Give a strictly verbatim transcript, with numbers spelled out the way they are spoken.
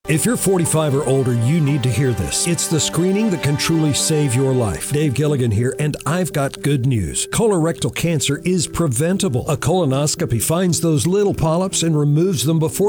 If you're forty-five or older, you need to hear this. It's the screening that can truly save your life. Dave Gilligan here, and I've got good news. Colorectal cancer is preventable. A colonoscopy finds those little polyps and removes them before